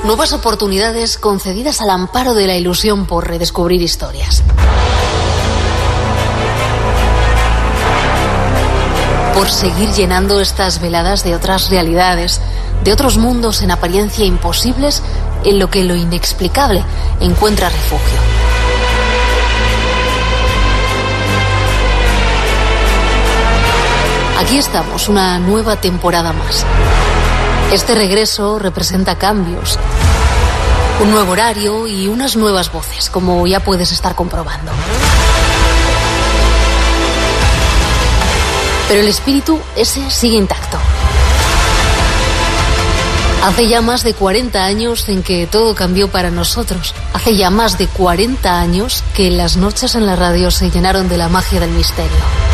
Nuevas oportunidades concedidas al amparo de la ilusión por redescubrir historias. Por seguir llenando estas veladas de otras realidades, de otros mundos en apariencia imposibles, en lo que lo inexplicable encuentra refugio. Aquí estamos, una nueva temporada más. Este regreso representa cambios, un nuevo horario y unas nuevas voces, como ya puedes estar comprobando. Pero el espíritu, ese sigue intacto. Hace ya más de 40 años en que todo cambió para nosotros. Hace ya más de 40 años que las noches en la radio se llenaron de la magia del misterio.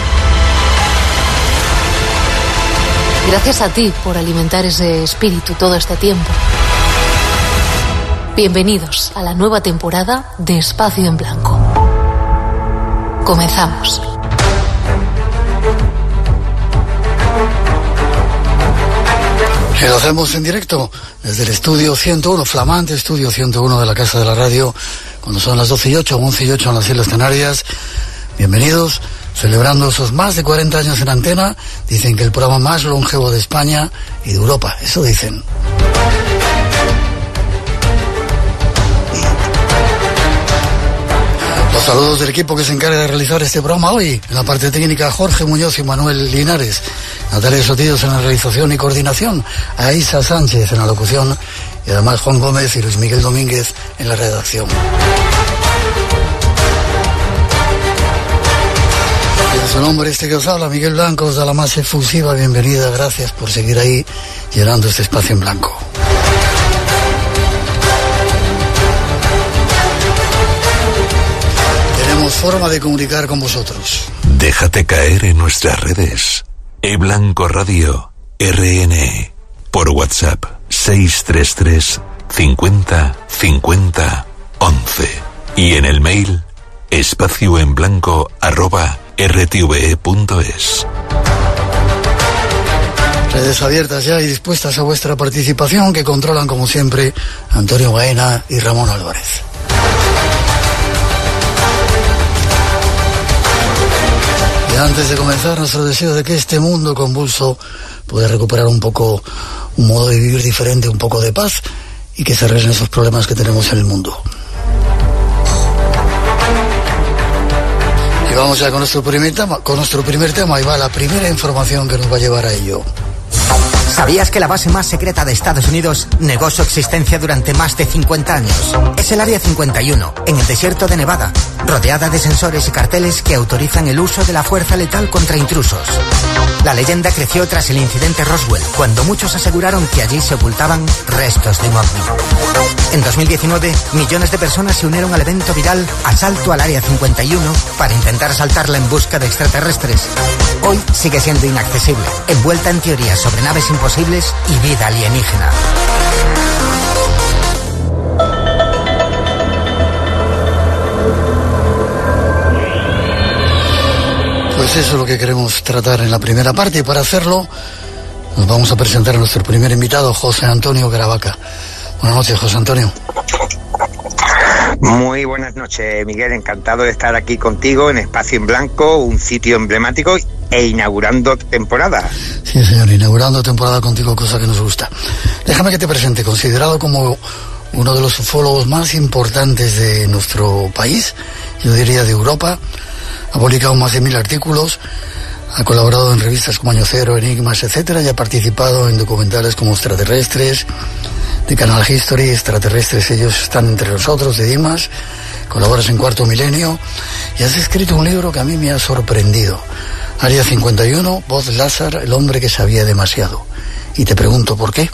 Gracias a ti por alimentar ese espíritu todo este tiempo. Bienvenidos a la nueva temporada de Espacio en Blanco. Comenzamos. Y lo hacemos en directo desde el estudio 101, flamante estudio 101 de la Casa de la Radio, cuando son las 12:08, 11:08 en las Islas Canarias. Bienvenidos, celebrando esos más de 40 años en antena. Dicen que el programa más longevo de España y de Europa, eso dicen. Los saludos del equipo que se encarga de realizar este programa hoy. En la parte técnica, Jorge Muñoz y Manuel Linares. Natalia Sotillos en la realización y coordinación. Aisa Sánchez en la locución. Y además Juan Gómez y Luis Miguel Domínguez en la redacción. En su nombre que os habla, Miguel Blanco, os da la más efusiva bienvenida. Gracias por seguir ahí llenando este espacio en blanco. Forma de comunicar con vosotros. Déjate caer en nuestras redes. eBlanco Radio RN. Por WhatsApp 633 50 50 11. Y en el mail espacioenblanco@rtve.es. Redes abiertas ya y dispuestas a vuestra participación, que controlan como siempre Antonio Baena y Ramón Álvarez. Y antes de comenzar, nuestro deseo de que este mundo convulso pueda recuperar un poco un modo de vivir diferente, un poco de paz, y que se arreglen esos problemas que tenemos en el mundo. Y vamos ya con nuestro primer tema, y va la primera información que nos va a llevar a ello. ¿Sabías que la base más secreta de Estados Unidos negó su existencia durante más de 50 años? Es el Área 51, en el desierto de Nevada, rodeada de sensores y carteles que autorizan el uso de la fuerza letal contra intrusos. La leyenda creció tras el incidente Roswell, cuando muchos aseguraron que allí se ocultaban restos de un ovni. En 2019, millones de personas se unieron al evento viral Asalto al Área 51 para intentar asaltarla en busca de extraterrestres. Hoy sigue siendo inaccesible, envuelta en teorías sobre naves imposibles y vida alienígena. Pues eso es lo que queremos tratar en la primera parte, y para hacerlo nos vamos a presentar a nuestro primer invitado, José Antonio Caravaca. Buenas noches, José Antonio. Muy buenas noches, Miguel. Encantado de estar aquí contigo en Espacio en Blanco, un sitio emblemático, e inaugurando temporada. Sí, señor, inaugurando temporada contigo, cosa que nos gusta. Déjame que te presente, considerado como uno de los ufólogos más importantes de nuestro país, yo diría de Europa. Ha publicado más de 1000 artículos, ha colaborado en revistas como Año Cero, Enigmas, etcétera, y ha participado en documentales como Extraterrestres, de Canal History, Extraterrestres, ellos están entre nosotros, de Dimas. Colaboras en Cuarto Milenio y has escrito un libro que a mí me ha sorprendido. Área 51, Bob Lazar, el hombre que sabía demasiado. Y te pregunto, ¿por qué?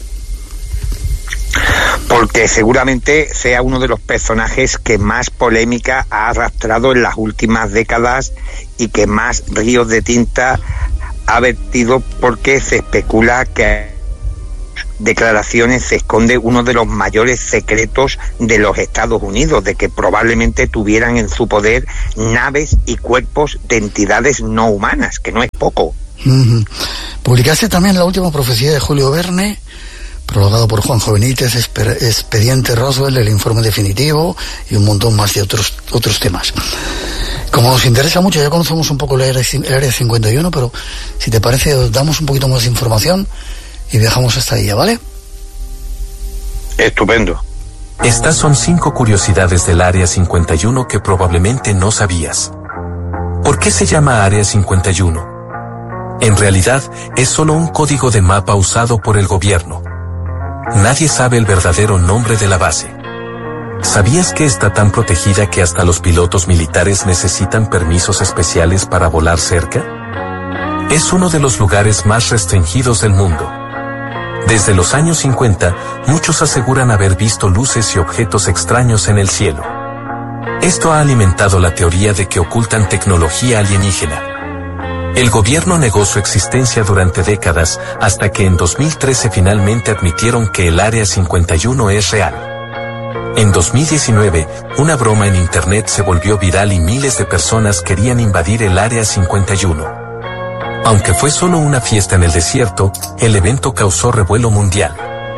Porque seguramente sea uno de los personajes que más polémica ha arrastrado en las últimas décadas y que más ríos de tinta ha vertido, porque se especula que declaraciones se esconde uno de los mayores secretos de los Estados Unidos, de que probablemente tuvieran en su poder naves y cuerpos de entidades no humanas, que no es poco. Publicaste también La última profecía de Julio Verne, prologado por Juanjo Benítez, Expediente Roswell, el informe definitivo y un montón más de otros temas. Como nos interesa mucho, ya conocemos un poco el área 51, pero si te parece, os damos un poquito más de información y viajamos hasta ella, ¿vale? Estupendo. Estas son 5 curiosidades del área 51 que probablemente no sabías. ¿Por qué se llama área 51? En realidad, es solo un código de mapa usado por el gobierno. Nadie sabe el verdadero nombre de la base. ¿Sabías que está tan protegida que hasta los pilotos militares necesitan permisos especiales para volar cerca? Es uno de los lugares más restringidos del mundo. Desde los años 50, muchos aseguran haber visto luces y objetos extraños en el cielo. Esto ha alimentado la teoría de que ocultan tecnología alienígena. El gobierno negó su existencia durante décadas hasta que en 2013 finalmente admitieron que el Área 51 es real. En 2019, una broma en internet se volvió viral y miles de personas querían invadir el Área 51. Aunque fue solo una fiesta en el desierto, el evento causó revuelo mundial.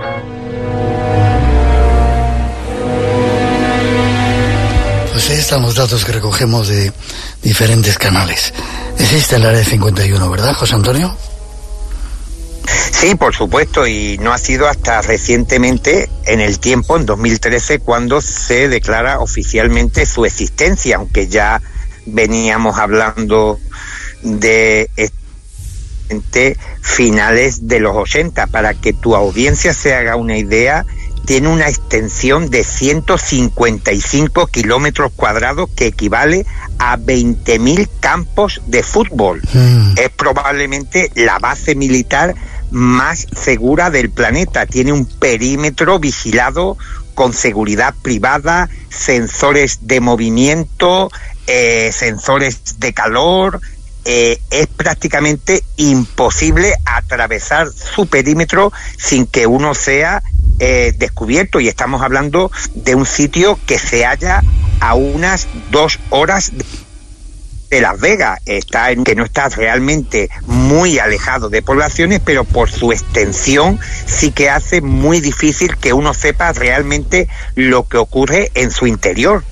Pues ahí están los datos que recogemos de diferentes canales. Existe el Área 51, ¿verdad, José Antonio? Sí, por supuesto, y no ha sido hasta recientemente, en el tiempo, en 2013, cuando se declara oficialmente su existencia, aunque ya veníamos hablando de finales de los 80. Para que tu audiencia se haga una idea, tiene una extensión de 155 kilómetros cuadrados, que equivale a 20.000 campos de fútbol. Es probablemente la base militar más segura del planeta. Tiene un perímetro vigilado con seguridad privada, sensores de movimiento, sensores de calor. Es prácticamente imposible atravesar su perímetro sin que uno sea descubierto, y estamos hablando de un sitio que se halla a unas 2 horas de Las Vegas. Que no está realmente muy alejado de poblaciones, pero por su extensión sí que hace muy difícil que uno sepa realmente lo que ocurre en su interior.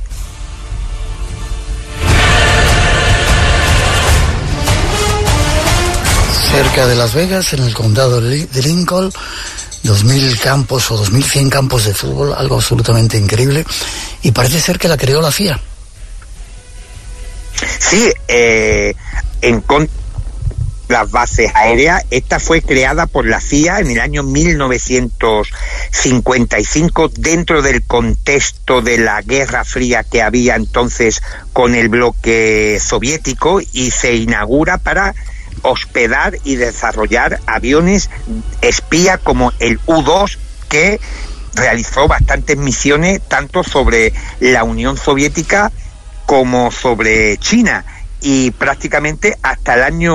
Cerca de Las Vegas, en el condado de Lincoln, 2.000 campos o 2.100 campos de fútbol, algo absolutamente increíble, y parece ser que la creó la CIA. Sí, en contra de las bases aéreas, esta fue creada por la CIA en el año 1955, dentro del contexto de la Guerra Fría que había entonces con el bloque soviético, y se inaugura para hospedar y desarrollar aviones espía como el U-2, que realizó bastantes misiones tanto sobre la Unión Soviética como sobre China, y prácticamente hasta el año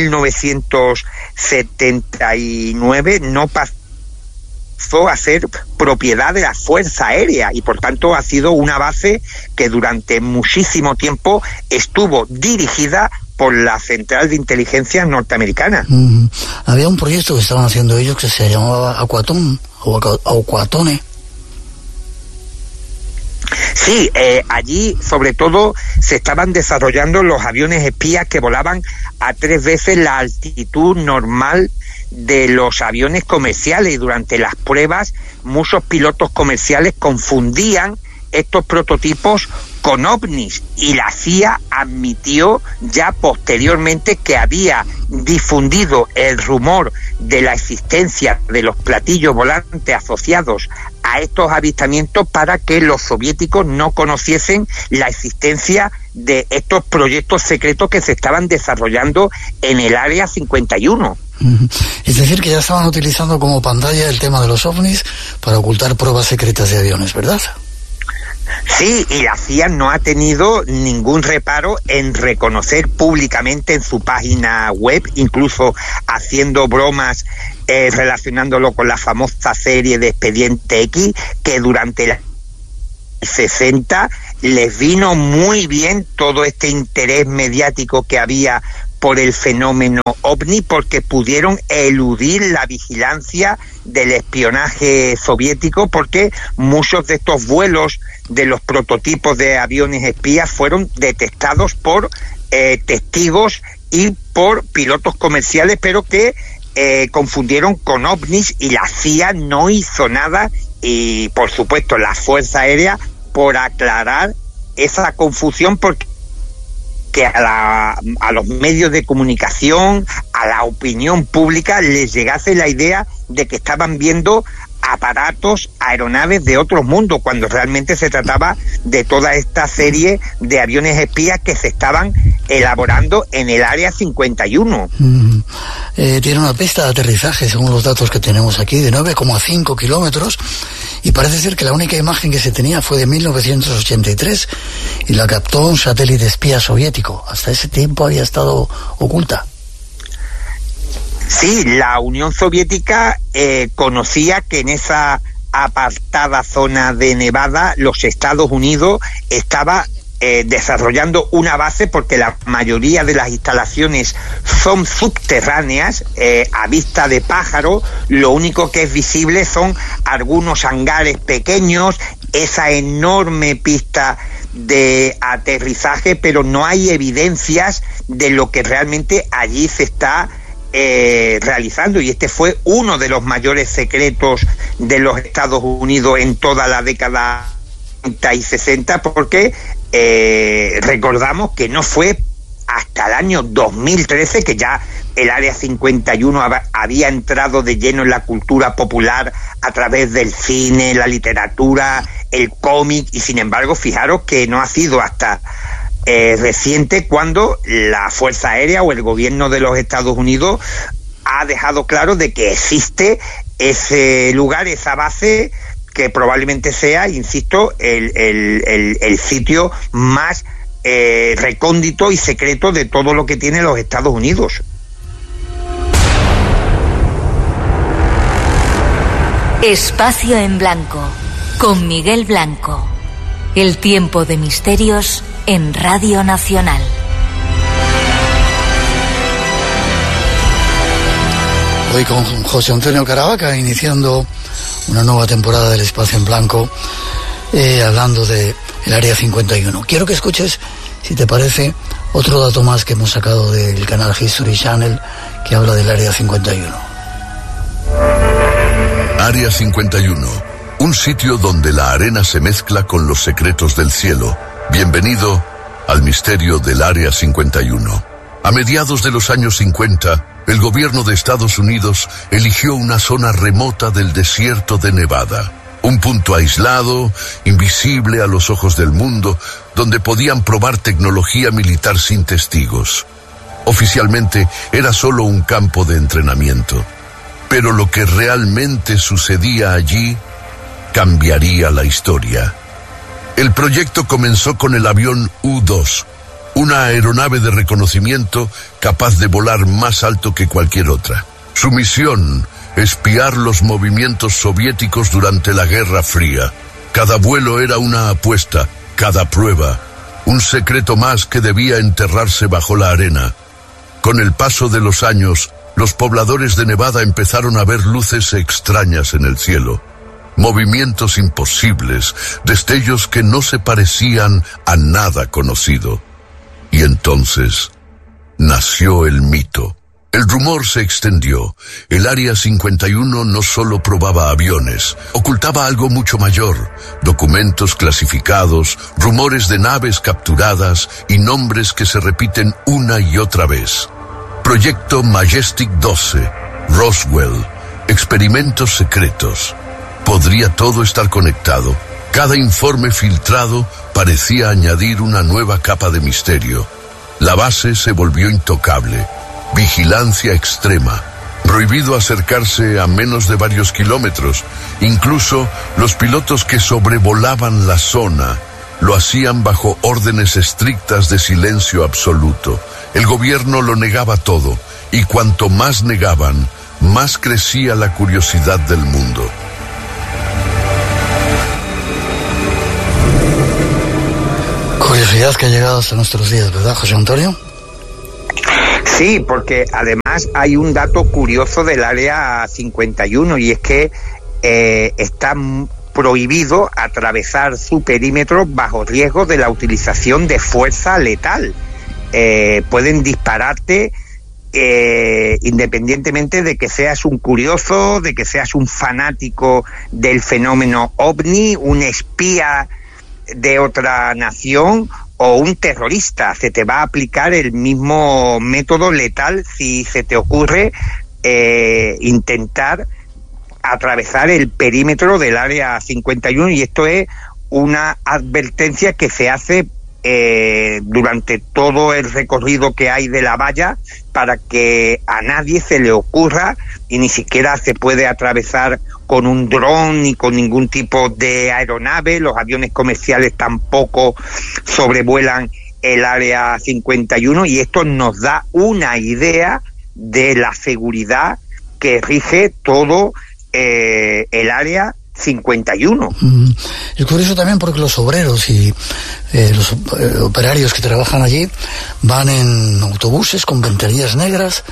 1979 no pasó a ser propiedad de la Fuerza Aérea, y por tanto ha sido una base que durante muchísimo tiempo estuvo dirigida por la Central de Inteligencia norteamericana. Había un proyecto que estaban haciendo ellos que se llamaba Aquatone o Aquatone. Sí, allí sobre todo se estaban desarrollando los aviones espías que volaban a 3 veces la altitud normal de los aviones comerciales, y durante las pruebas muchos pilotos comerciales confundían estos prototipos con ovnis, y la CIA admitió ya posteriormente que había difundido el rumor de la existencia de los platillos volantes asociados a estos avistamientos para que los soviéticos no conociesen la existencia de estos proyectos secretos que se estaban desarrollando en el Área 51. Es decir, que ya estaban utilizando como pantalla el tema de los ovnis para ocultar pruebas secretas de aviones, ¿verdad? Sí, y la CIA no ha tenido ningún reparo en reconocer públicamente en su página web, incluso haciendo bromas relacionándolo con la famosa serie de Expediente X, que durante la 60 les vino muy bien todo este interés mediático que había por el fenómeno ovni porque pudieron eludir la vigilancia del espionaje soviético, porque muchos de estos vuelos de los prototipos de aviones espías fueron detectados por testigos y por pilotos comerciales, pero que confundieron con ovnis, y la CIA no hizo nada, y por supuesto la Fuerza Aérea, por aclarar esa confusión, porque a los medios de comunicación, a la opinión pública, les llegase la idea de que estaban viendo aparatos, aeronaves de otros mundos, cuando realmente se trataba de toda esta serie de aviones espías que se estaban elaborando en el Área 51. Tiene una pista de aterrizaje, según los datos que tenemos aquí, de 9,5 kilómetros, y parece ser que la única imagen que se tenía fue de 1983 y la captó un satélite espía soviético. Hasta ese tiempo había estado oculta. Sí, la Unión Soviética conocía que en esa apartada zona de Nevada los Estados Unidos estaba desarrollando una base, porque la mayoría de las instalaciones son subterráneas, a vista de pájaro. Lo único que es visible son algunos hangares pequeños, esa enorme pista de aterrizaje, pero no hay evidencias de lo que realmente allí se está realizando, y este fue uno de los mayores secretos de los Estados Unidos en toda la década 50 y 60, porque recordamos que no fue hasta el año 2013 que ya el Área 51 había entrado de lleno en la cultura popular a través del cine, la literatura, el cómic, y sin embargo, fijaros que no ha sido hasta reciente cuando la Fuerza Aérea o el gobierno de los Estados Unidos ha dejado claro de que existe ese lugar, esa base, que probablemente sea, insisto, el sitio más recóndito y secreto de todo lo que tiene los Estados Unidos. Espacio en Blanco, con Miguel Blanco. El tiempo de misterios en Radio Nacional. Hoy con José Antonio Caravaca, iniciando una nueva temporada del Espacio en Blanco, hablando de el Área 51. Quiero que escuches, si te parece, otro dato más que hemos sacado del canal History Channel, que habla del Área 51. Área 51, un sitio donde la arena se mezcla con los secretos del cielo. Bienvenido al misterio del Área 51. A mediados de los años 50, el gobierno de Estados Unidos eligió una zona remota del desierto de Nevada. Un punto aislado, invisible a los ojos del mundo, donde podían probar tecnología militar sin testigos. Oficialmente era solo un campo de entrenamiento. Pero lo que realmente sucedía allí cambiaría la historia. El proyecto comenzó con el avión U-2, una aeronave de reconocimiento capaz de volar más alto que cualquier otra. Su misión, espiar los movimientos soviéticos durante la Guerra Fría. Cada vuelo era una apuesta, cada prueba, un secreto más que debía enterrarse bajo la arena. Con el paso de los años, los pobladores de Nevada empezaron a ver luces extrañas en el cielo. Movimientos imposibles, destellos que no se parecían a nada conocido. Y entonces nació el mito. El rumor se extendió. El Área 51 no solo probaba aviones, ocultaba algo mucho mayor: documentos clasificados, rumores de naves capturadas y nombres que se repiten una y otra vez. Proyecto Majestic 12, Roswell, experimentos secretos. ¿Podría todo estar conectado? Cada informe filtrado parecía añadir una nueva capa de misterio. La base se volvió intocable. Vigilancia extrema. Prohibido acercarse a menos de varios kilómetros. Incluso los pilotos que sobrevolaban la zona lo hacían bajo órdenes estrictas de silencio absoluto. El gobierno lo negaba todo, y cuanto más negaban, más crecía la curiosidad del mundo. Curiosidad que ha llegado hasta nuestros días, ¿verdad, José Antonio? Sí, porque además hay un dato curioso del Área 51 y es que está prohibido atravesar su perímetro bajo riesgo de la utilización de fuerza letal. Pueden dispararte independientemente de que seas un curioso, de que seas un fanático del fenómeno ovni, un espía de otra nación o un terrorista. Se te va a aplicar el mismo método letal si se te ocurre intentar atravesar el perímetro del Área 51, y esto es una advertencia que se hace durante todo el recorrido que hay de la valla, para que a nadie se le ocurra, y ni siquiera se puede atravesar con un dron ni con ningún tipo de aeronave. Los aviones comerciales tampoco sobrevuelan el Área 51, y esto nos da una idea de la seguridad que rige todo el Área 51. Es curioso también porque los obreros y los operarios que trabajan allí van en autobuses con ventanillas negras.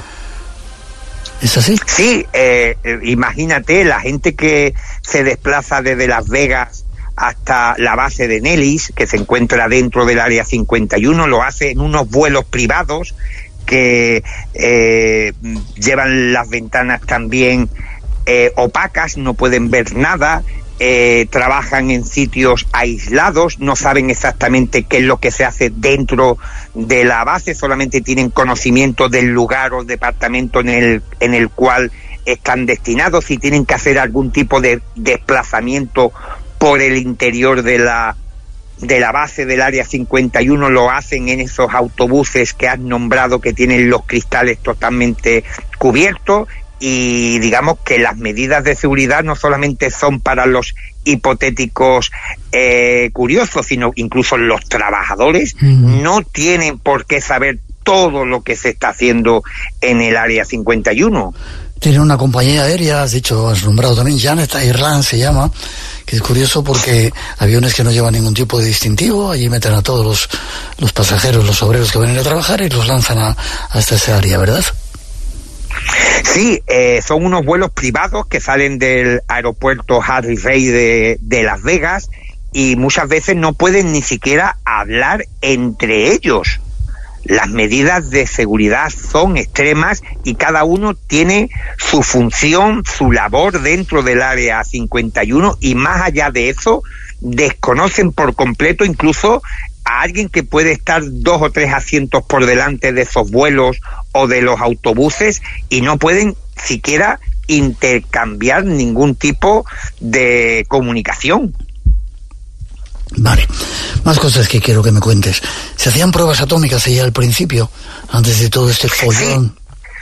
¿Es así? Sí, imagínate la gente que se desplaza desde Las Vegas hasta la base de Nellis, que se encuentra dentro del Área 51, lo hace en unos vuelos privados que llevan las ventanas también opacas, no pueden ver nada, trabajan en sitios aislados, no saben exactamente qué es lo que se hace dentro de la base, solamente tienen conocimiento del lugar o departamento en el cual están destinados. Si tienen que hacer algún tipo de desplazamiento por el interior de la base del Área 51, lo hacen en esos autobuses que has nombrado, que tienen los cristales totalmente cubiertos. Y digamos que las medidas de seguridad no solamente son para los hipotéticos curiosos, sino incluso los trabajadores no tienen por qué saber todo lo que se está haciendo en el Área 51. Tiene una compañía aérea, has nombrado también, Janet Airlines se llama, que es curioso porque aviones que no llevan ningún tipo de distintivo, allí meten a todos los pasajeros, los obreros que vienen a trabajar, y los lanzan hasta esa área, ¿verdad? Sí, son unos vuelos privados que salen del aeropuerto Harry Reid de Las Vegas, y muchas veces no pueden ni siquiera hablar entre ellos. Las medidas de seguridad son extremas y cada uno tiene su función, su labor dentro del Área 51, y más allá de eso desconocen por completo incluso a alguien que puede estar 2 o 3 asientos por delante de esos vuelos o de los autobuses, y no pueden siquiera intercambiar ningún tipo de comunicación. Vale, más cosas que quiero que me cuentes. ¿Se hacían pruebas atómicas allá al principio, antes de todo este follón?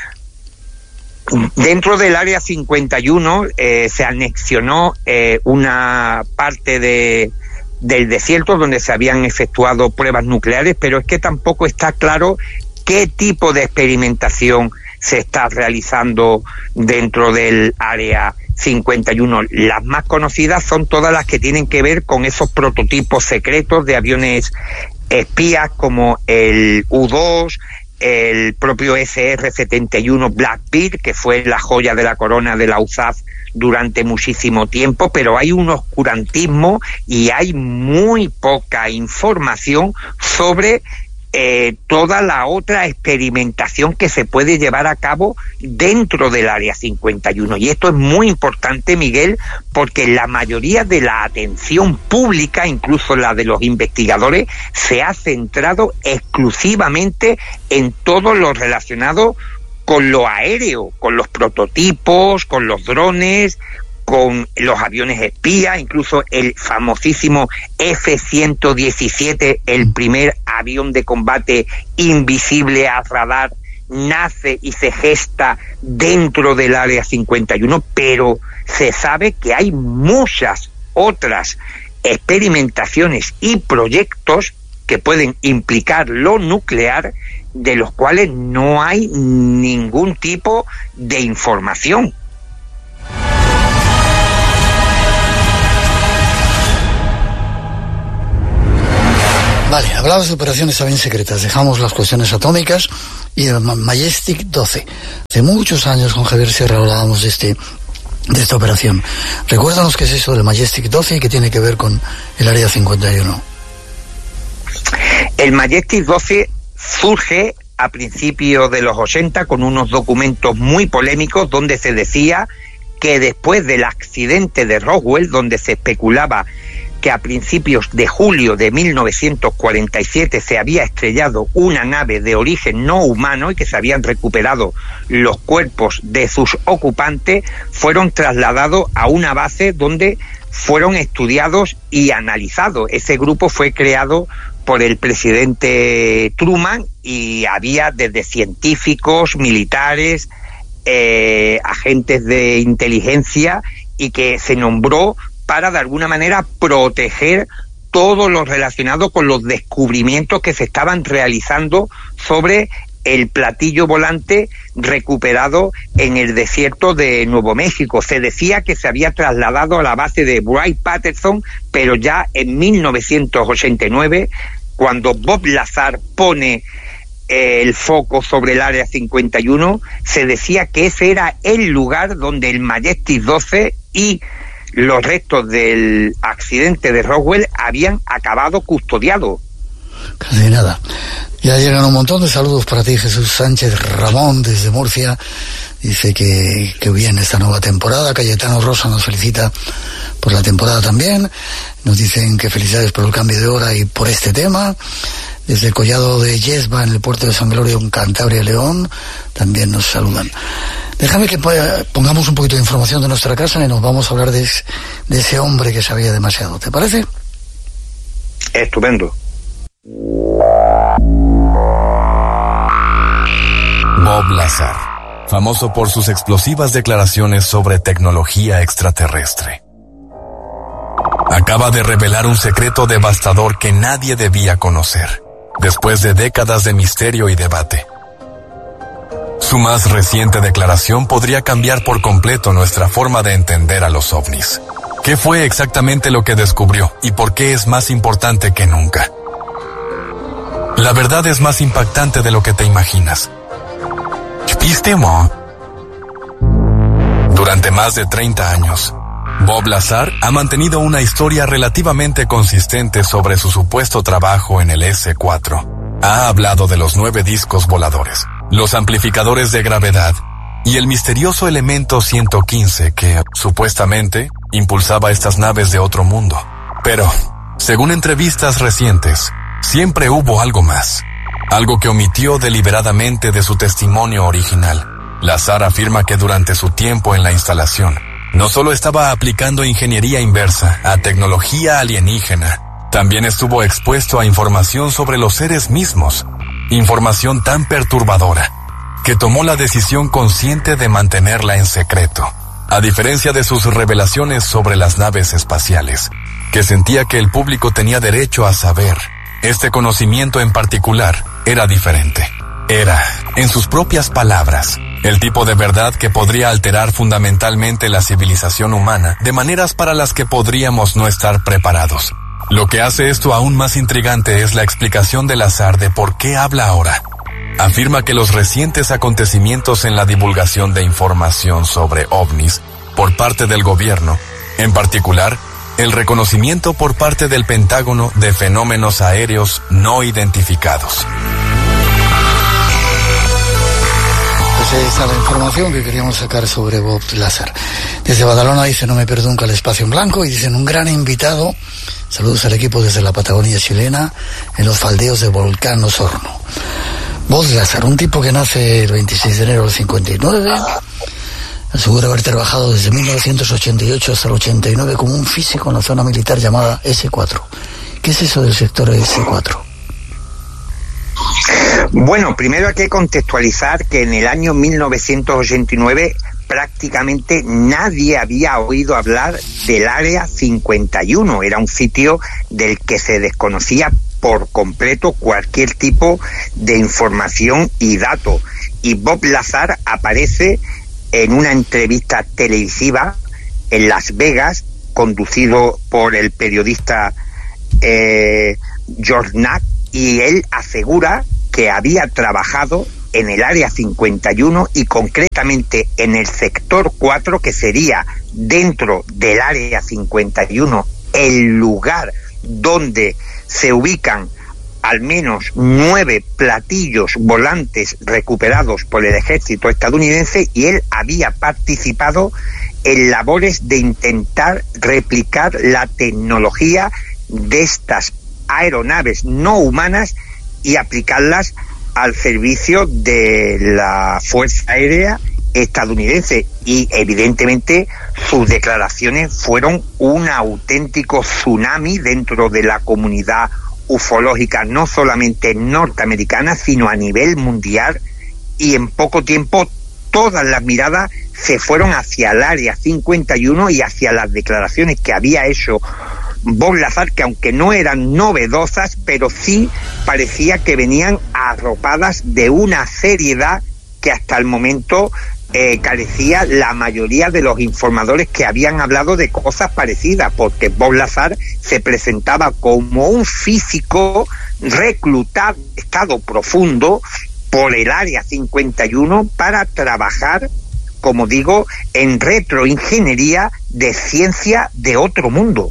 Sí. Dentro del Área 51 se anexionó una parte del desierto donde se habían efectuado pruebas nucleares, pero es que tampoco está claro qué tipo de experimentación se está realizando dentro del Área 51. Las más conocidas son todas las que tienen que ver con esos prototipos secretos de aviones espías como el U-2, el propio SR-71 Blackbeard, que fue la joya de la corona de la USAF durante muchísimo tiempo, pero hay un oscurantismo y hay muy poca información sobre toda la otra experimentación que se puede llevar a cabo dentro del Área 51. Y esto es muy importante, Miguel, porque la mayoría de la atención pública, incluso la de los investigadores, se ha centrado exclusivamente en todo lo relacionado con lo aéreo, con los prototipos, con los drones, con los aviones espía, incluso el famosísimo F-117, el primer avión de combate invisible a radar, nace y se gesta dentro del Área 51, pero se sabe que hay muchas otras experimentaciones y proyectos que pueden implicar lo nuclear, de los cuales no hay ningún tipo de información. Vale, hablabas de operaciones también secretas, dejamos las cuestiones atómicas y el Majestic 12. Hace muchos años con Javier Sierra hablábamos de esta operación. Recuérdanos qué es eso del Majestic 12 y qué tiene que ver con el Área 51. El Majestic 12 surge a principios de los 80 con unos documentos muy polémicos donde se decía que después del accidente de Roswell, donde se especulaba que a principios de julio de 1947 se había estrellado una nave de origen no humano y que se habían recuperado los cuerpos de sus ocupantes, fueron trasladados a una base donde fueron estudiados y analizados. Ese grupo fue creado por el presidente Truman y había desde científicos, militares, agentes de inteligencia, y que se nombró para de alguna manera proteger todo lo relacionado con los descubrimientos que se estaban realizando sobre el platillo volante recuperado en el desierto de Nuevo México. Se decía que se había trasladado a la base de Wright-Patterson, pero ya en 1989, cuando Bob Lazar pone el foco sobre el Área 51, se decía que ese era el lugar donde el Majestic 12 y los restos del accidente de Roswell habían acabado custodiados. Casi nada. Ya llegan un montón de saludos para ti, Jesús Sánchez Ramón, desde Murcia. Dice que bien esta nueva temporada. Cayetano Rosa nos felicita por la temporada también. Nos dicen que felicidades por el cambio de hora y por este tema. Desde el collado de Yesba, en el puerto de San Gregorio, en Cantabria, León, también nos saludan. Déjame que pongamos un poquito de información de nuestra casa y nos vamos a hablar de ese hombre que sabía demasiado. ¿Te parece? Estupendo. Bob Lazar, famoso por sus explosivas declaraciones sobre tecnología extraterrestre, acaba de revelar un secreto devastador que nadie debía conocer, después de décadas de misterio y debate. Su más reciente declaración podría cambiar por completo nuestra forma de entender a los ovnis. ¿Qué fue exactamente lo que descubrió y por qué es más importante que nunca? La verdad es más impactante de lo que te imaginas. ¿Viste, Mo? Durante más de 30 años, Bob Lazar ha mantenido una historia relativamente consistente sobre su supuesto trabajo en el S-4. Ha hablado de los 9 discos voladores, los amplificadores de gravedad y el misterioso elemento 115 que, supuestamente, impulsaba estas naves de otro mundo. Pero, según entrevistas recientes, siempre hubo algo más, algo que omitió deliberadamente de su testimonio original. Lazar afirma que durante su tiempo en la instalación, no solo estaba aplicando ingeniería inversa a tecnología alienígena, también estuvo expuesto a información sobre los seres mismos, información tan perturbadora, que tomó la decisión consciente de mantenerla en secreto, a diferencia de sus revelaciones sobre las naves espaciales, que sentía que el público tenía derecho a saber. Este conocimiento en particular era diferente. Era, en sus propias palabras, el tipo de verdad que podría alterar fundamentalmente la civilización humana de maneras para las que podríamos no estar preparados. Lo que hace esto aún más intrigante es la explicación de Lazar de por qué habla ahora. Afirma que los recientes acontecimientos en la divulgación de información sobre ovnis por parte del gobierno, en particular, el reconocimiento por parte del Pentágono de fenómenos aéreos no identificados. Pues ahí está la información que queríamos sacar sobre Bob Lazar. Desde Badalona dice, no me pierdo nunca el espacio en blanco, y dicen, un gran invitado. Saludos al equipo desde la Patagonia chilena, en los faldeos de Volcán Osorno. Bob Lazar, un tipo que nace el 26 de enero del 59, asegura haber trabajado desde 1988 hasta el 89 como un físico en la zona militar llamada S4. ¿Qué es eso del sector S4? Bueno, primero hay que contextualizar que en el año 1989 prácticamente nadie había oído hablar del Área 51. Era un sitio del que se desconocía por completo cualquier tipo de información y dato. Y Bob Lazar aparece en una entrevista televisiva en Las Vegas, conducido por el periodista Jornak, y él asegura que había trabajado en el Área 51 y concretamente en el sector 4, que sería dentro del Área 51 el lugar donde se ubican al menos 9 platillos volantes recuperados por el ejército estadounidense, y él había participado en labores de intentar replicar la tecnología de estas aeronaves no humanas y aplicarlas al servicio de la Fuerza Aérea estadounidense. Y evidentemente sus declaraciones fueron un auténtico tsunami dentro de la comunidad ufológica, no solamente norteamericana, sino a nivel mundial, y en poco tiempo todas las miradas se fueron hacia el Área 51 y hacia las declaraciones que había hecho Bob Lazar, que aunque no eran novedosas, pero sí parecía que venían arropadas de una seriedad que hasta el momento carecía la mayoría de los informadores que habían hablado de cosas parecidas, porque Bob Lazar se presentaba como un físico reclutado en estado profundo por el Área 51 para trabajar, como digo, en retroingeniería de ciencia de otro mundo.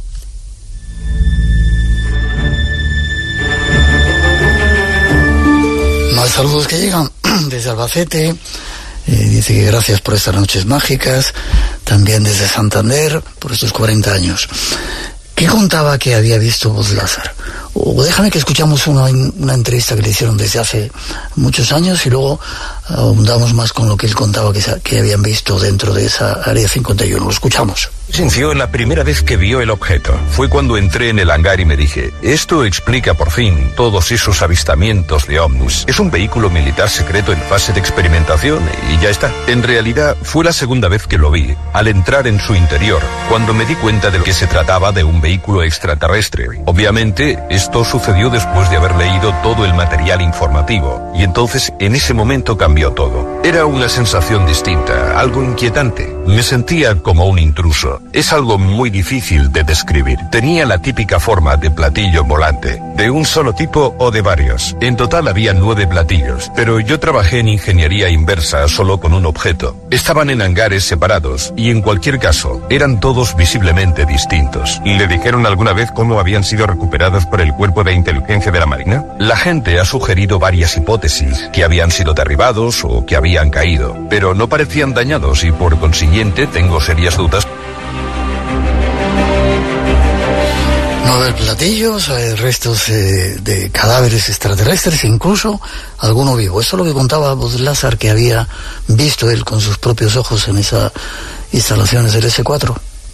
Más saludos que llegan desde Albacete. Dice que gracias por estas noches mágicas. También desde Santander, por estos 40 años. ¿Qué contaba que había visto Bob Lazar? O déjame que escuchamos una entrevista que le hicieron desde hace muchos años y luego ahondamos más con lo que él contaba que habían visto dentro de esa Área 51. Lo escuchamos. Sintió la primera vez que vio el objeto. Fue cuando entré en el hangar y me dije, esto explica por fin todos esos avistamientos de ovnis. Es un vehículo militar secreto en fase de experimentación y ya está. En realidad, fue la segunda vez que lo vi, al entrar en su interior, cuando me di cuenta de que se trataba de un vehículo extraterrestre. Obviamente, esto sucedió después de haber leído todo el material informativo, y entonces en ese momento cambió todo. Era una sensación distinta, algo inquietante. Me sentía como un intruso. Es algo muy difícil de describir. Tenía la típica forma de platillo volante, de un solo tipo o de varios. En total había 9 platillos, pero yo trabajé en ingeniería inversa solo con un objeto. Estaban en hangares separados y en cualquier caso eran todos visiblemente distintos. ¿Le dijeron alguna vez cómo habían sido recuperados por el Cuerpo de Inteligencia de la Marina? La gente ha sugerido varias hipótesis, que habían sido derribados o que habían caído, pero no parecían dañados y por consiguiente tengo serias dudas. 9 platillos, restos de cadáveres extraterrestres, incluso alguno vivo. Eso es lo que contaba Bob Lazar que había visto él con sus propios ojos en esas instalaciones del S4.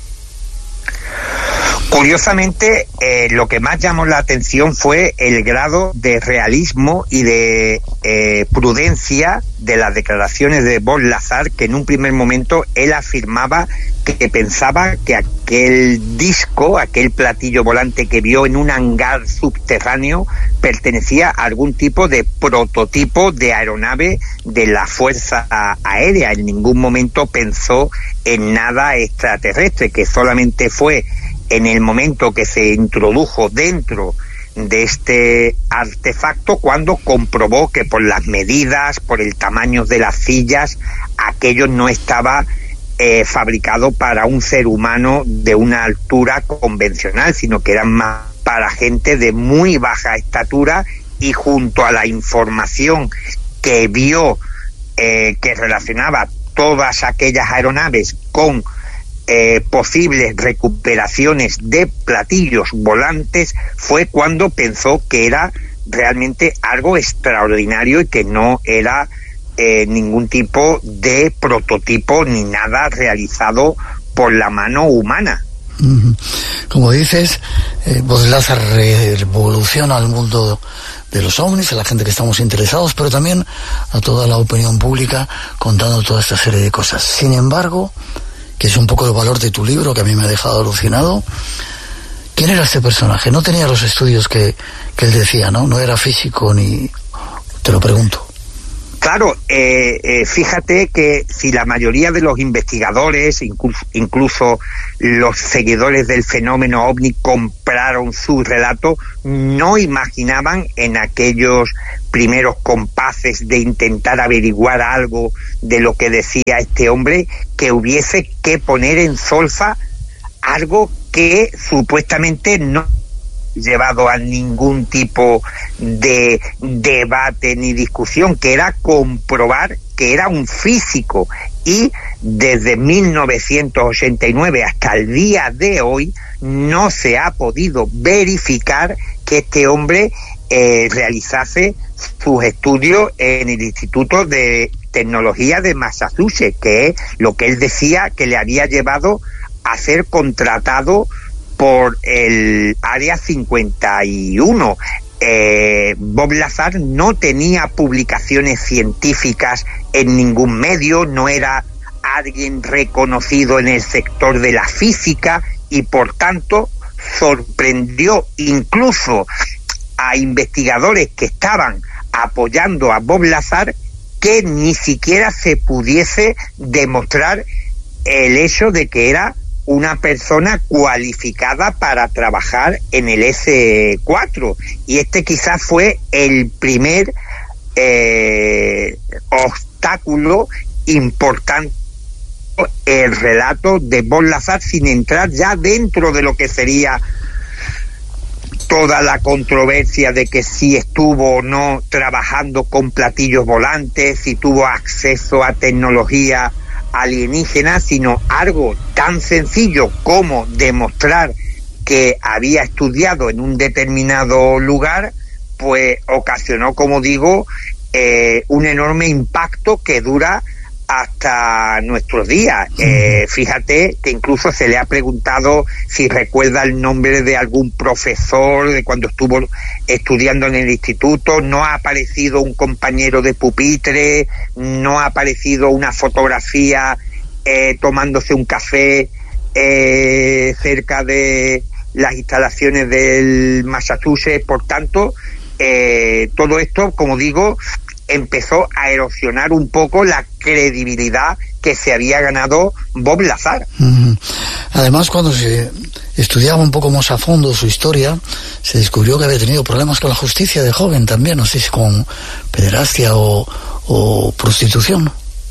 Curiosamente, lo que más llamó la atención fue el grado de realismo y de prudencia de las declaraciones de Bob Lazar, que en un primer momento él afirmaba que pensaba que aquel disco, aquel platillo volante que vio en un hangar subterráneo, pertenecía a algún tipo de prototipo de aeronave de la Fuerza Aérea. En ningún momento pensó en nada extraterrestre, que solamente fue en el momento que se introdujo dentro de este artefacto cuando comprobó que por las medidas, por el tamaño de las sillas, aquello no estaba fabricado para un ser humano de una altura convencional, sino que eran más para gente de muy baja estatura, y junto a la información que vio que relacionaba todas aquellas aeronaves con posibles recuperaciones de platillos volantes, fue cuando pensó que era realmente algo extraordinario y que no era ningún tipo de prototipo ni nada realizado por la mano humana. Como dices, Bob Lazar revoluciona el mundo de los ovnis, a la gente que estamos interesados, pero también a toda la opinión pública, contando toda esta serie de cosas. Sin embargo, que es un poco el valor de tu libro, que a mí me ha dejado alucinado, ¿quién era este personaje? No tenía los estudios que él decía, ¿no? No era físico ni... Te lo pregunto. Claro, fíjate que si la mayoría de los investigadores, incluso los seguidores del fenómeno OVNI, compraron su relato, no imaginaban en aquellos primeros compases de intentar averiguar algo de lo que decía este hombre, que hubiese que poner en solfa algo que supuestamente no llevado a ningún tipo de debate ni discusión, que era comprobar que era un físico, y desde 1989 hasta el día de hoy no se ha podido verificar que este hombre realizase sus estudios en el Instituto de Tecnología de Massachusetts, que es lo que él decía que le había llevado a ser contratado por el Área 51. Bob Lazar no tenía publicaciones científicas en ningún medio, no era alguien reconocido en el sector de la física, y por tanto sorprendió incluso a investigadores que estaban apoyando a Bob Lazar que ni siquiera se pudiese demostrar el hecho de que era una persona cualificada para trabajar en el S4, y este quizás fue el primer obstáculo importante el relato de Bob Lazar, sin entrar ya dentro de lo que sería toda la controversia de que si estuvo o no trabajando con platillos volantes, si tuvo acceso a tecnología alienígena, sino algo tan sencillo como demostrar que había estudiado en un determinado lugar, pues ocasionó, como digo, un enorme impacto que dura hasta nuestros días. Fíjate que incluso se le ha preguntado si recuerda el nombre de algún profesor de cuando estuvo estudiando en el instituto. No ha aparecido un compañero de pupitre, no ha aparecido una fotografía tomándose un café cerca de las instalaciones del Massachusetts. Por tanto, todo esto, como digo, empezó a erosionar un poco la credibilidad que se había ganado Bob Lazar. Además, cuando se estudiaba un poco más a fondo su historia, se descubrió que había tenido problemas con la justicia de joven también, no sé si con pederastia o prostitución.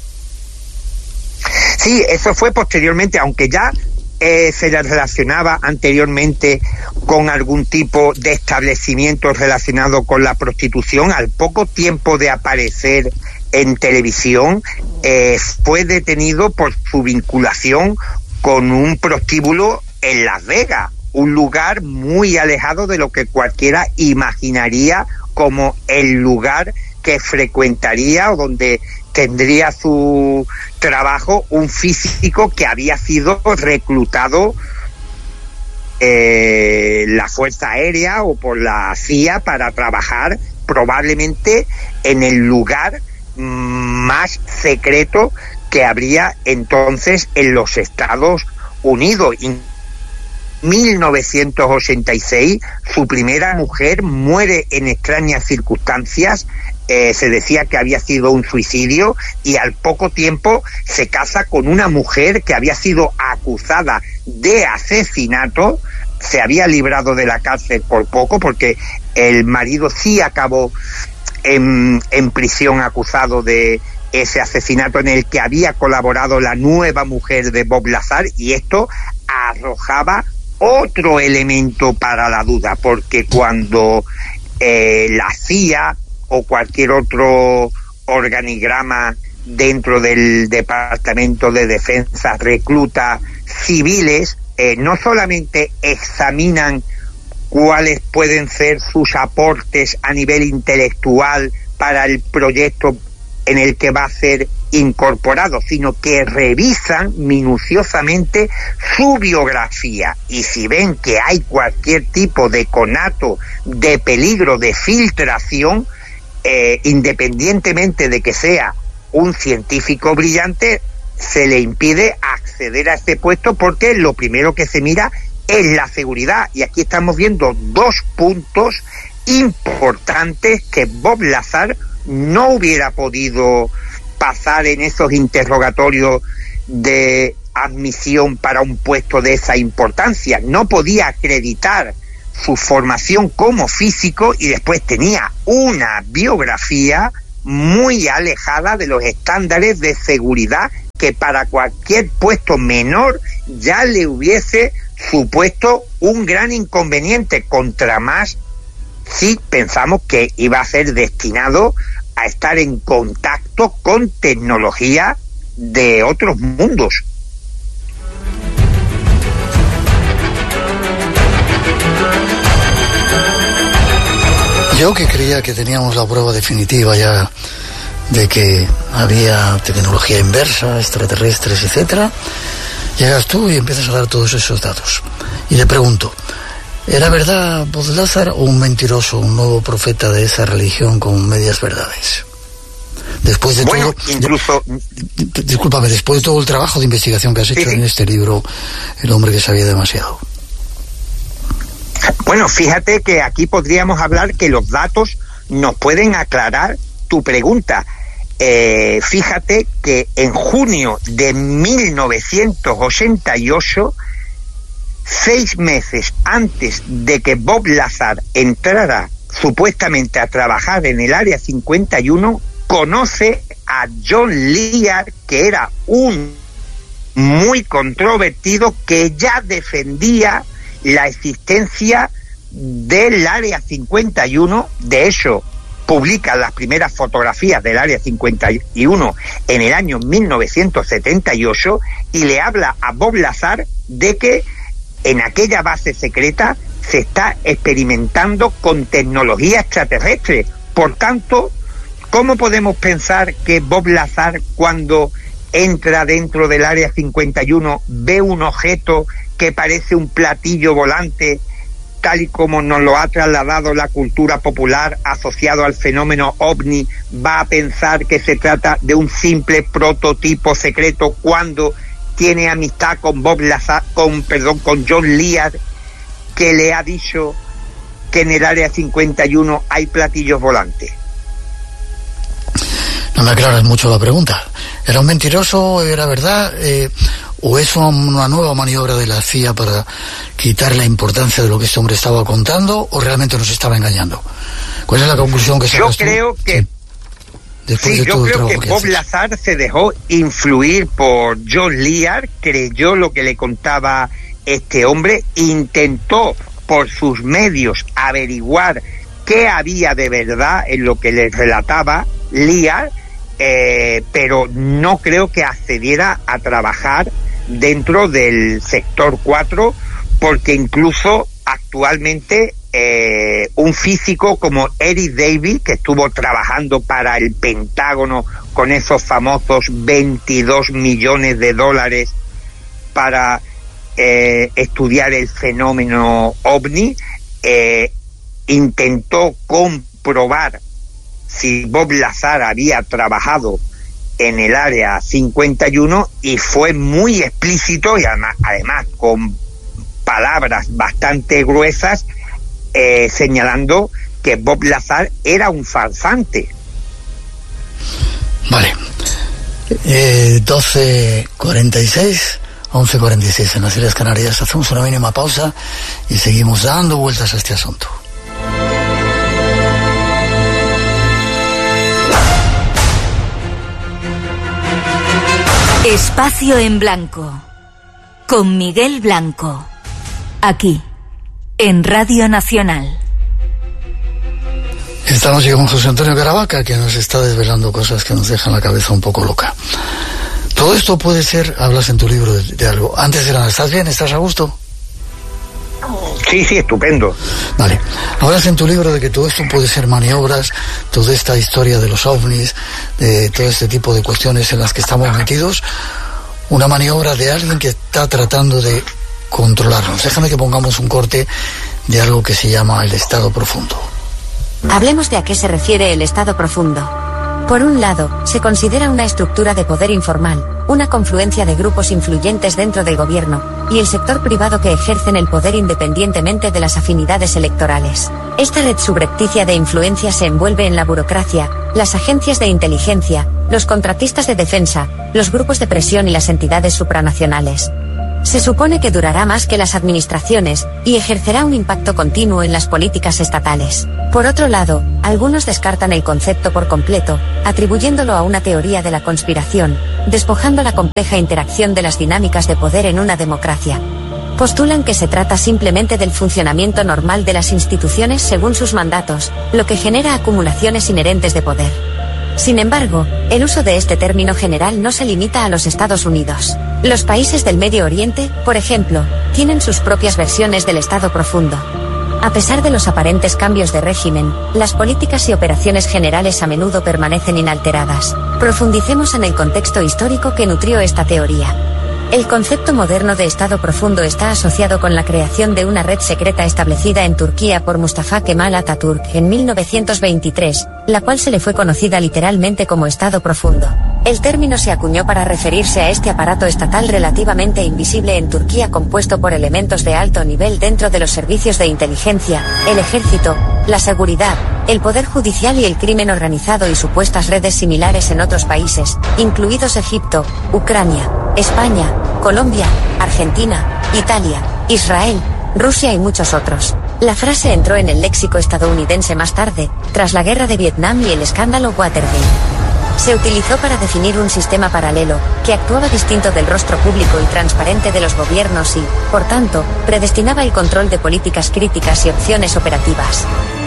Sí, eso fue posteriormente, aunque ya se le relacionaba anteriormente con algún tipo de establecimiento relacionado con la prostitución. Al poco tiempo de aparecer en televisión, fue detenido por su vinculación con un prostíbulo en Las Vegas, un lugar muy alejado de lo que cualquiera imaginaría como el lugar que frecuentaría o donde tendría su trabajo un físico que había sido reclutado la Fuerza Aérea o por la CIA para trabajar probablemente en el lugar más secreto que habría entonces en los Estados Unidos. En 1986 su primera mujer muere en extrañas circunstancias. Se decía que había sido un suicidio, y al poco tiempo se casa con una mujer que había sido acusada de asesinato. Se había librado de la cárcel por poco, porque el marido sí acabó en prisión acusado de ese asesinato en el que había colaborado la nueva mujer de Bob Lazar, y esto arrojaba otro elemento para la duda, porque cuando la CIA o cualquier otro organigrama dentro del Departamento de Defensa recluta civiles, no solamente examinan cuáles pueden ser sus aportes a nivel intelectual para el proyecto en el que va a ser incorporado, sino que revisan minuciosamente su biografía, y si ven que hay cualquier tipo de conato de peligro de filtración, independientemente de que sea un científico brillante, se le impide acceder a este puesto, porque lo primero que se mira es la seguridad. Y aquí estamos viendo dos puntos importantes que Bob Lazar no hubiera podido pasar en esos interrogatorios de admisión para un puesto de esa importancia. No podía acreditar su formación como físico y después tenía una biografía muy alejada de los estándares de seguridad que para cualquier puesto menor ya le hubiese supuesto un gran inconveniente, contra más si pensamos que iba a ser destinado a estar en contacto con tecnología de otros mundos. Yo, que creía que teníamos la prueba definitiva ya de que había tecnología inversa, extraterrestres, etcétera, llegas tú y empiezas a dar todos esos datos. Y le pregunto, ¿era verdad Bodlazar o un mentiroso, un nuevo profeta de esa religión con medias verdades? Después de todo, incluso... discúlpame, después de todo el trabajo de investigación que has hecho en este libro, El hombre que sabía demasiado. Bueno, fíjate que aquí podríamos hablar que los datos nos pueden aclarar tu pregunta. Fíjate que en junio de 1988, 6 meses antes de que Bob Lazar entrara supuestamente a trabajar en el Área 51, conoce a John Lear, que era un muy controvertido, que ya defendía la existencia del Área 51. De hecho, publica las primeras fotografías del Área 51 en el año 1978 y le habla a Bob Lazar de que en aquella base secreta se está experimentando con tecnología extraterrestre. Por tanto, ¿cómo podemos pensar que Bob Lazar, cuando entra dentro del Área 51, ve un objeto que parece un platillo volante, tal y como nos lo ha trasladado la cultura popular asociado al fenómeno OVNI, va a pensar que se trata de un simple prototipo secreto cuando tiene amistad con Bob Lazar, con John Lear, que le ha dicho que en el Área 51 hay platillos volantes? No me aclaras mucho la pregunta. ¿Era un mentiroso? ¿Era verdad? ¿O es una nueva maniobra de la CIA para quitar la importancia de lo que este hombre estaba contando, o realmente nos estaba engañando? ¿Cuál es la conclusión que sacas tú? Yo creo que Bob Lazar se dejó influir por John Lear, creyó lo que le contaba este hombre, intentó por sus medios averiguar qué había de verdad en lo que le relataba Lear, pero no creo que accediera a trabajar dentro del sector 4, porque incluso actualmente un físico como Eric Davis, que estuvo trabajando para el Pentágono con esos famosos 22 millones de dólares para estudiar el fenómeno OVNI, intentó comprobar si Bob Lazar había trabajado en el Área 51 y fue muy explícito y además con palabras bastante gruesas, señalando que Bob Lazar era un farsante. Vale. 12:46, 11:46 en las Islas Canarias. Hacemos una mínima pausa y seguimos dando vueltas a este asunto. Espacio en Blanco, con Miguel Blanco, aquí, en Radio Nacional. Estamos aquí con José Antonio Caravaca, que nos está desvelando cosas que nos dejan la cabeza un poco loca. Todo esto puede ser, hablas en tu libro de algo. Antes de nada, ¿estás bien? ¿Estás a gusto? Sí, estupendo. Vale. Hablas en tu libro de que todo esto puede ser maniobras, toda esta historia de los ovnis, de todo este tipo de cuestiones en las que estamos metidos, una maniobra de alguien que está tratando de controlarnos. Déjame que pongamos un corte de algo que se llama el estado profundo. Hablemos de a qué se refiere el estado profundo. Por un lado, se considera una estructura de poder informal, una confluencia de grupos influyentes dentro del gobierno, y el sector privado que ejercen el poder independientemente de las afinidades electorales. Esta red subrepticia de influencia se envuelve en la burocracia, las agencias de inteligencia, los contratistas de defensa, los grupos de presión y las entidades supranacionales. Se supone que durará más que las administraciones, y ejercerá un impacto continuo en las políticas estatales. Por otro lado, algunos descartan el concepto por completo, atribuyéndolo a una teoría de la conspiración, despojando la compleja interacción de las dinámicas de poder en una democracia. Postulan que se trata simplemente del funcionamiento normal de las instituciones según sus mandatos, lo que genera acumulaciones inherentes de poder. Sin embargo, el uso de este término general no se limita a los Estados Unidos. Los países del Medio Oriente, por ejemplo, tienen sus propias versiones del Estado profundo. A pesar de los aparentes cambios de régimen, las políticas y operaciones generales a menudo permanecen inalteradas. Profundicemos en el contexto histórico que nutrió esta teoría. El concepto moderno de Estado profundo está asociado con la creación de una red secreta establecida en Turquía por Mustafa Kemal Atatürk en 1923, la cual se le fue conocida literalmente como Estado profundo. El término se acuñó para referirse a este aparato estatal relativamente invisible en Turquía compuesto por elementos de alto nivel dentro de los servicios de inteligencia, el ejército, la seguridad, el poder judicial y el crimen organizado y supuestas redes similares en otros países, incluidos Egipto, Ucrania, España, Colombia, Argentina, Italia, Israel, Rusia y muchos otros. La frase entró en el léxico estadounidense más tarde, tras la guerra de Vietnam y el escándalo Watergate. Se utilizó para definir un sistema paralelo, que actuaba distinto del rostro público y transparente de los gobiernos y, por tanto, predestinaba el control de políticas críticas y opciones operativas.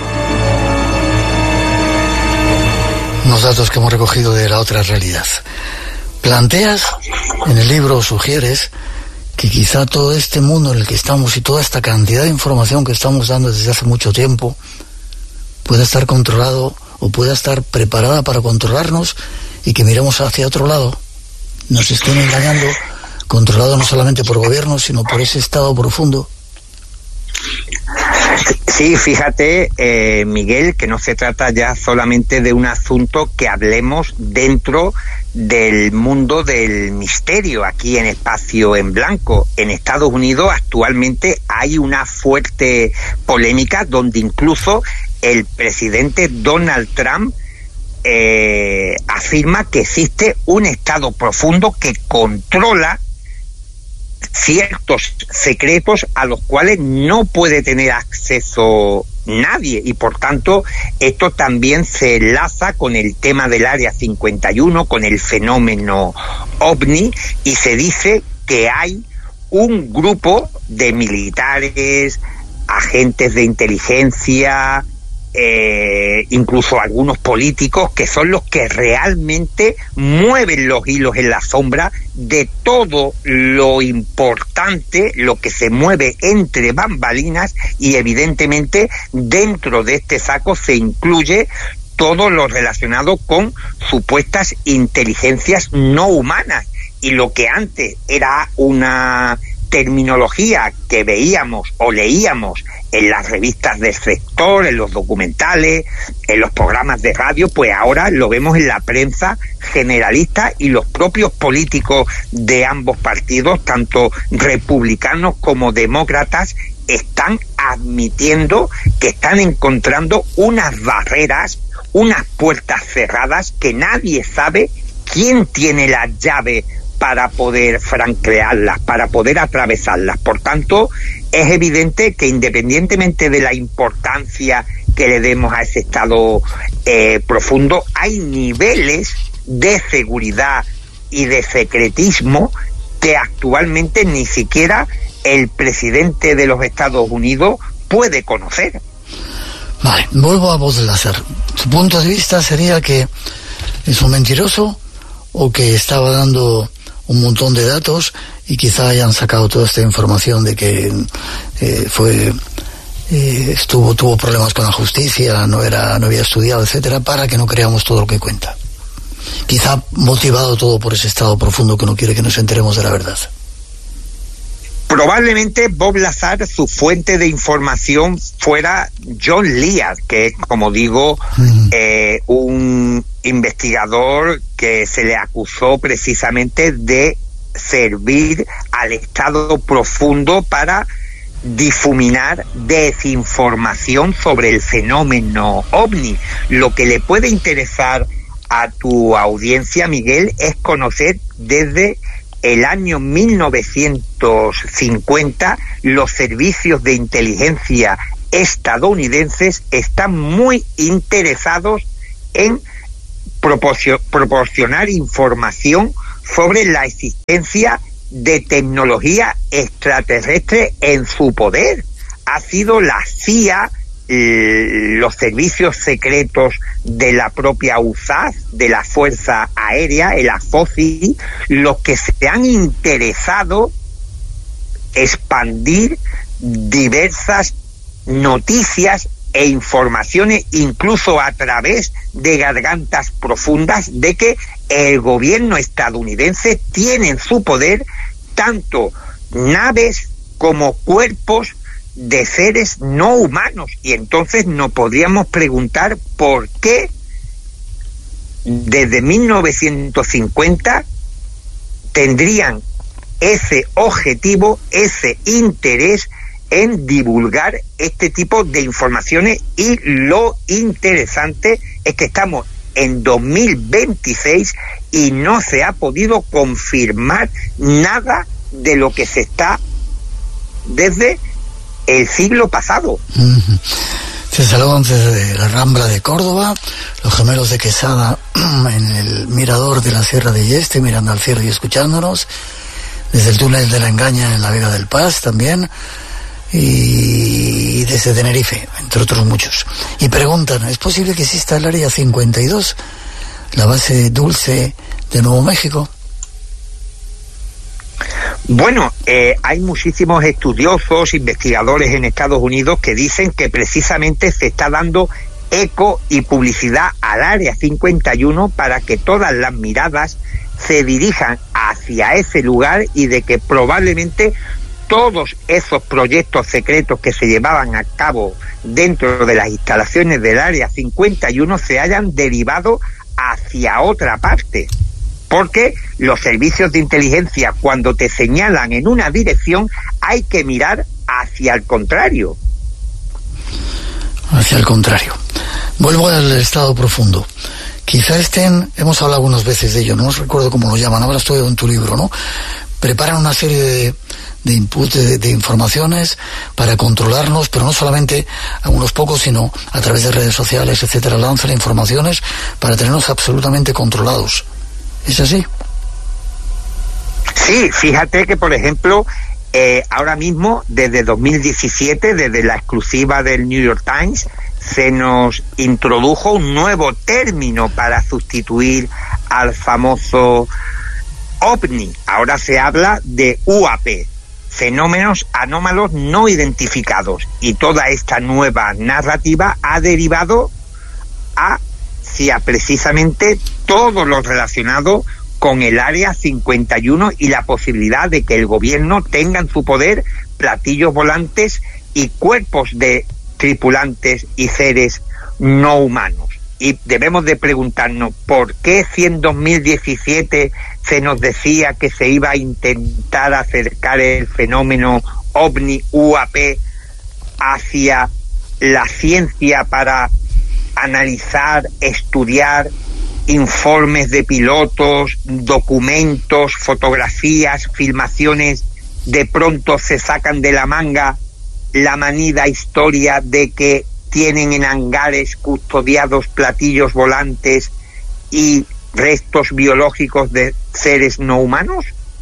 Unos datos que hemos recogido de la otra realidad. Planteas en el libro, sugieres que quizá todo este mundo en el que estamos y toda esta cantidad de información que estamos dando desde hace mucho tiempo pueda estar controlado o pueda estar preparada para controlarnos y que miremos hacia otro lado, nos estén engañando, controlado no solamente por gobiernos sino por ese Estado profundo. Sí, fíjate, Miguel, que no se trata ya solamente de un asunto que hablemos dentro del mundo del misterio, aquí en Espacio en Blanco. En Estados Unidos actualmente hay una fuerte polémica donde incluso el presidente Donald Trump afirma que existe un Estado profundo que controla ciertos secretos a los cuales no puede tener acceso nadie, y por tanto esto también se enlaza con el tema del Área 51, con el fenómeno OVNI, y se dice que hay un grupo de militares, agentes de inteligencia, incluso algunos políticos, que son los que realmente mueven los hilos en la sombra de todo lo importante, lo que se mueve entre bambalinas, y evidentemente dentro de este saco se incluye todo lo relacionado con supuestas inteligencias no humanas, y lo que antes era una terminología que veíamos o leíamos en las revistas del sector, en los documentales, en los programas de radio, pues ahora lo vemos en la prensa generalista, y los propios políticos de ambos partidos, tanto republicanos como demócratas, están admitiendo que están encontrando unas barreras, unas puertas cerradas que nadie sabe quién tiene la llave para poder franquearlas, para poder atravesarlas. Por tanto, es evidente que independientemente de la importancia que le demos a ese Estado profundo, hay niveles de seguridad y de secretismo que actualmente ni siquiera el presidente de los Estados Unidos puede conocer. Vale, vuelvo a Voz del Láser. Su punto de vista sería que es un mentiroso, o que estaba dando un montón de datos y quizá hayan sacado toda esta información de que tuvo problemas con la justicia, no había estudiado, etcétera, para que no creamos todo lo que cuenta. Quizá motivado todo por ese Estado profundo que no quiere que nos enteremos de la verdad. Probablemente Bob Lazar, su fuente de información fuera John Lear, que es, como digo, un investigador que se le acusó precisamente de servir al Estado profundo para difuminar desinformación sobre el fenómeno ovni. Lo que le puede interesar a tu audiencia, Miguel, es conocer desde el año 1950 los servicios de inteligencia estadounidenses están muy interesados en proporcionar información sobre la existencia de tecnología extraterrestre en su poder. Ha sido la CIA, los servicios secretos de la propia USAF, de la Fuerza Aérea, el AFOCI, los que se han interesado expandir diversas noticias e informaciones, incluso a través de gargantas profundas, de que el gobierno estadounidense tiene en su poder tanto naves como cuerpos de seres no humanos. Y entonces nos podríamos preguntar por qué desde 1950 tendrían ese objetivo, ese interés en divulgar este tipo de informaciones. Y lo interesante es que estamos en 2026 y no se ha podido confirmar nada de lo que se está desde el siglo pasado. Se saludan desde la Rambla de Córdoba, los gemelos de Quesada en el mirador de la Sierra de Yeste, mirando al cielo y escuchándonos, desde el túnel de la Engaña en la Vega del Paz también, y desde Tenerife, entre otros muchos. Y preguntan, ¿es posible que exista el Área 52, la base Dulce de Nuevo México? Bueno, hay muchísimos estudiosos, investigadores en Estados Unidos que dicen que precisamente se está dando eco y publicidad al Área 51 para que todas las miradas se dirijan hacia ese lugar, y de que probablemente todos esos proyectos secretos que se llevaban a cabo dentro de las instalaciones del Área 51 se hayan derivado hacia otra parte. Porque los servicios de inteligencia, cuando te señalan en una dirección, hay que mirar hacia el contrario. Hacia el contrario. Vuelvo al estado profundo. Quizá hemos hablado algunas veces de ello, no recuerdo cómo lo llaman, ahora estoy en tu libro, ¿no? Preparan una serie de input, de informaciones para controlarnos, pero no solamente a unos pocos, sino a través de redes sociales, etcétera. Lanzan informaciones para tenernos absolutamente controlados. ¿Es así? Sí, fíjate que, por ejemplo, ahora mismo, desde 2017, desde la exclusiva del New York Times, se nos introdujo un nuevo término para sustituir al famoso OVNI. Ahora se habla de UAP, fenómenos anómalos no identificados, y toda esta nueva narrativa ha derivado hacia precisamente todo lo relacionado con el Área 51 y la posibilidad de que el gobierno tenga en su poder platillos volantes y cuerpos de tripulantes y seres no humanos. Y debemos de preguntarnos por qué, si en 2017 se nos decía que se iba a intentar acercar el fenómeno OVNI UAP hacia la ciencia para analizar, estudiar informes de pilotos, documentos, fotografías, filmaciones, de pronto se sacan de la manga la manida historia de que tienen en hangares custodiados platillos volantes y restos biológicos de seres no humanos?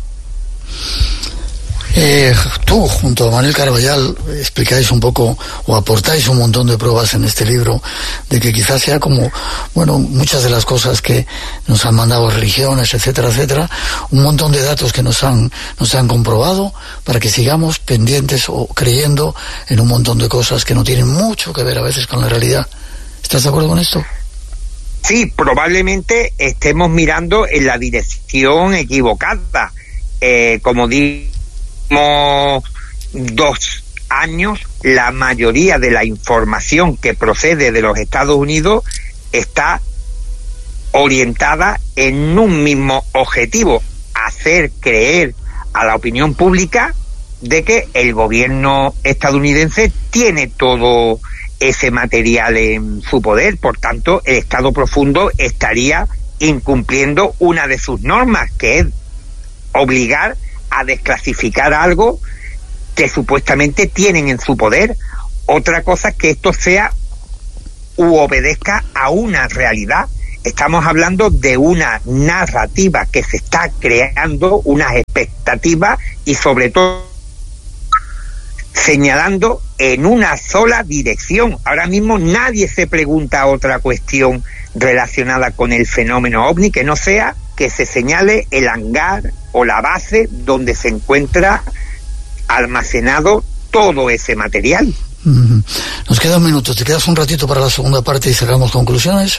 Tú, junto a Manuel Carballal, explicáis un poco o aportáis un montón de pruebas en este libro de que quizás sea como, bueno, muchas de las cosas que nos han mandado religiones, etcétera, etcétera, un montón de datos que nos han comprobado para que sigamos pendientes o creyendo en un montón de cosas que no tienen mucho que ver a veces con la realidad. ¿Estás de acuerdo con esto? Sí, probablemente estemos mirando en la dirección equivocada. Como digo 2 años la mayoría de la información que procede de los Estados Unidos está orientada en un mismo objetivo: hacer creer a la opinión pública de que el gobierno estadounidense tiene todo ese material en su poder. Por tanto, el Estado profundo estaría incumpliendo una de sus normas, que es obligar a desclasificar algo que supuestamente tienen en su poder. Otra cosa es que esto sea u obedezca a una realidad. Estamos hablando de una narrativa que se está creando, unas expectativas y sobre todo señalando en una sola dirección. Ahora mismo nadie se pregunta otra cuestión relacionada con el fenómeno OVNI que no sea que se señale el hangar o la base donde se encuentra almacenado todo ese material. Nos queda un minuto. ¿Te quedas un ratito para la segunda parte y sacamos conclusiones?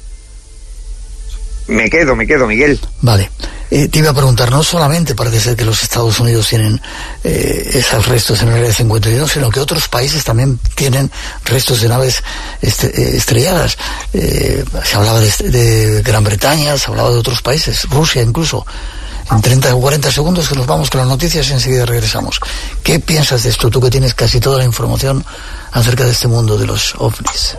Me quedo, Miguel. Vale. Te iba a preguntar, no solamente parece ser que los Estados Unidos tienen esos restos en el Área 51, sino que otros países también tienen restos de naves estrelladas. Se hablaba de Gran Bretaña, se hablaba de otros países, Rusia incluso. En 30 o 40 segundos que nos vamos con las noticias y enseguida regresamos. ¿Qué piensas de esto, tú que tienes casi toda la información acerca de este mundo de los ovnis?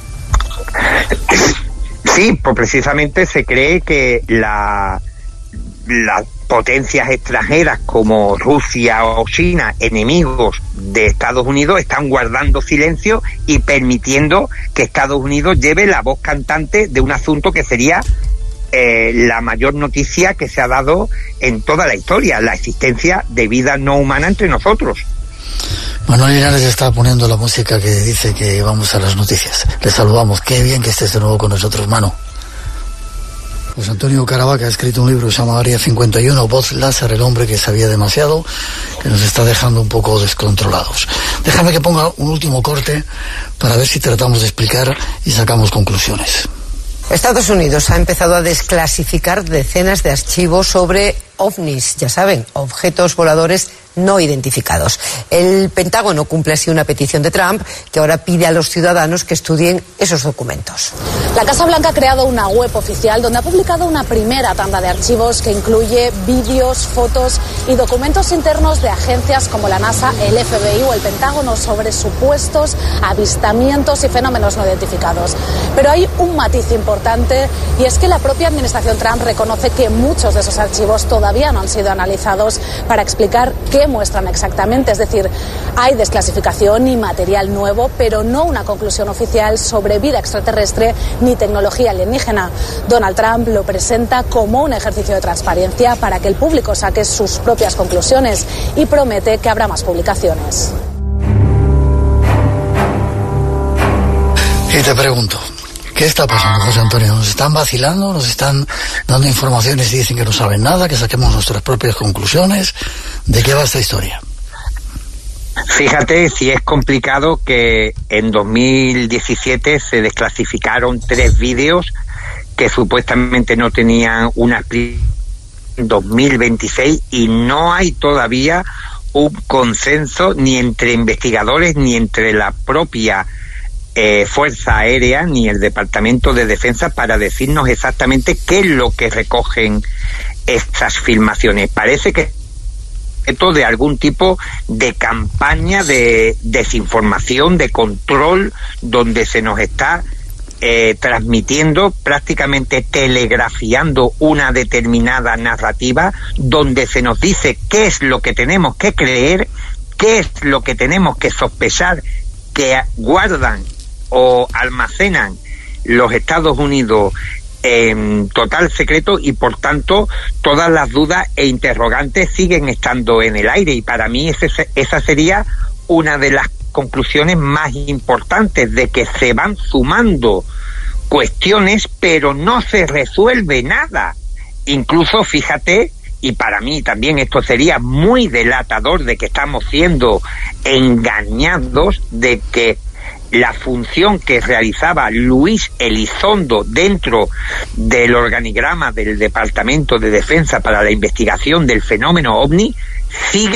Sí, pues precisamente se cree que las potencias extranjeras como Rusia o China, enemigos de Estados Unidos, están guardando silencio y permitiendo que Estados Unidos lleve la voz cantante de un asunto que sería la mayor noticia que se ha dado en toda la historia, la existencia de vida no humana entre nosotros. Manuel Linares está poniendo la música que dice que vamos a las noticias. Le saludamos. Qué bien que estés de nuevo con nosotros, Manu. José Antonio Caravaca ha escrito un libro que se llama Área 51, Voz Lázaro, el hombre que sabía demasiado, que nos está dejando un poco descontrolados. Déjame que ponga un último corte para ver si tratamos de explicar y sacamos conclusiones. Estados Unidos ha empezado a desclasificar decenas de archivos sobre ovnis, ya saben, objetos voladores no identificados. El Pentágono cumple así una petición de Trump, que ahora pide a los ciudadanos que estudien esos documentos. La Casa Blanca ha creado una web oficial donde ha publicado una primera tanda de archivos que incluye vídeos, fotos y documentos internos de agencias como la NASA, el FBI o el Pentágono sobre supuestos avistamientos y fenómenos no identificados. Pero hay un matiz importante, y es que la propia administración Trump reconoce que muchos de esos archivos todavía no han sido analizados para explicar qué muestran exactamente. Es decir, hay desclasificación y material nuevo, pero no una conclusión oficial sobre vida extraterrestre ni tecnología alienígena. Donald Trump lo presenta como un ejercicio de transparencia para que el público saque sus propias conclusiones y promete que habrá más publicaciones. Y te pregunto, ¿qué está pasando, José Antonio? ¿Nos están vacilando? ¿Nos están dando informaciones y dicen que no saben nada? ¿Que saquemos nuestras propias conclusiones? ¿De qué va esta historia? Fíjate si es complicado que en 2017 se desclasificaron 3 vídeos que supuestamente no tenían una explicación en 2026 y no hay todavía un consenso ni entre investigadores ni entre la propia Fuerza Aérea ni el Departamento de Defensa para decirnos exactamente qué es lo que recogen estas filmaciones. Parece que esto de algún tipo de campaña de desinformación, de control, donde se nos está transmitiendo, prácticamente telegrafiando una determinada narrativa, donde se nos dice qué es lo que tenemos que creer, qué es lo que tenemos que sospechar que guardan o almacenan los Estados Unidos en total secreto, y por tanto todas las dudas e interrogantes siguen estando en el aire. Y para mí esa sería una de las conclusiones más importantes, de que se van sumando cuestiones pero no se resuelve nada. Incluso fíjate, y para mí también esto sería muy delatador de que estamos siendo engañados, de que la función que realizaba Luis Elizondo dentro del organigrama del Departamento de Defensa para la investigación del fenómeno OVNI sigue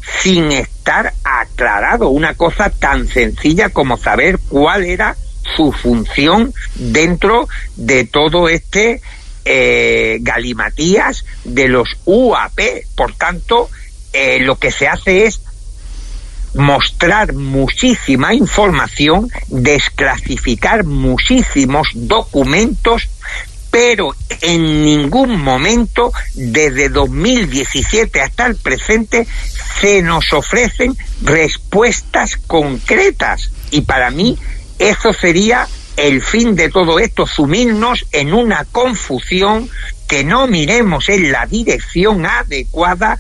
sin estar aclarado. Una cosa tan sencilla como saber cuál era su función dentro de todo este galimatías de los UAP. Por tanto, lo que se hace es mostrar muchísima información, desclasificar muchísimos documentos, pero en ningún momento, desde 2017 hasta el presente, se nos ofrecen respuestas concretas. Y para mí, eso sería el fin de todo esto, sumirnos en una confusión, que no miremos en la dirección adecuada